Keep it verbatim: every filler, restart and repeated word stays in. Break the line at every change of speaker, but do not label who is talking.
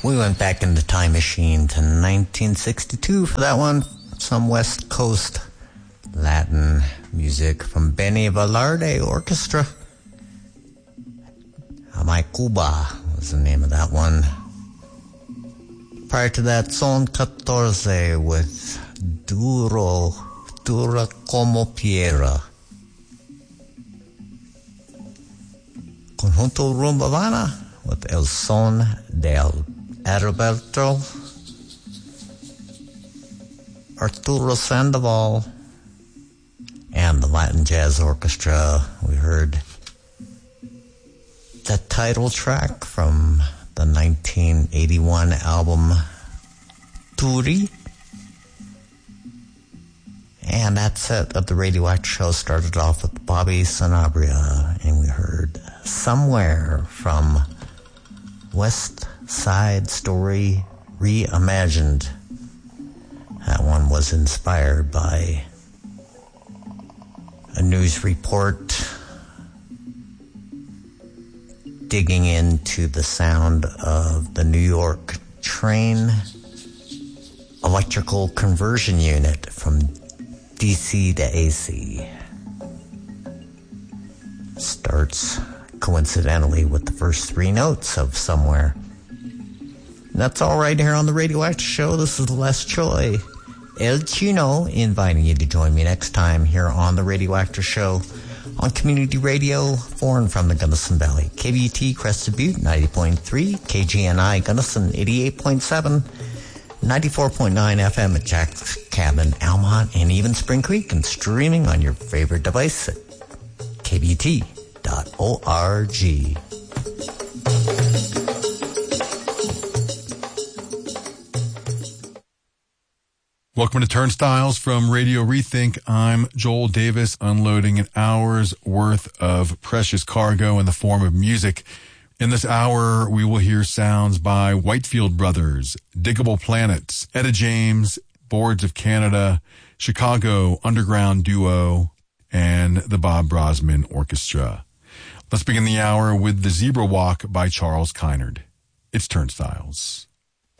We went back in the time machine to nineteen sixty-two for that one. Some West Coast Latin music from Benny Velarde Orchestra. Amay Cuba was the name of that one. Prior to that, Son catorce with Duro, Dura como Piedra. Conjunto Rumba Habana with El Son del Adalberto. Arturo Sandoval and the Latin Jazz Orchestra. We heard the title track from the nineteen eighty-one album Turi. And that set of the Radioactive Show started off with Bobby Sanabria, and we heard Somewhere from West Side Story Reimagined. That one was inspired by a news report digging into the sound of the New York train electrical conversion unit from D C to A C. Starts coincidentally with the first three notes of Somewhere. And that's all right here on the Radioactive Show. This is Les Choi, El Chino, inviting you to join me next time here on the Radioactive Show on Community Radio for and from the Gunnison Valley. K B T Crested Butte ninety point three, K G N I Gunnison eighty-eight point seven, ninety-four point nine F M at Jack's Cabin, Almont, and even Spring Creek, and streaming on your favorite device at K B T dot org.
Welcome to Turnstiles from Radio Rethink. I'm Joel Davis, unloading an hour's worth of precious cargo in the form of music. In this hour, we will hear sounds by Whitefield Brothers, Diggable Planets, Etta James, Boards of Canada, Chicago Underground Duo, and the Bob Brosman Orchestra. Let's begin the hour with The Zebra Walk by Charles Kynard. It's Turnstiles.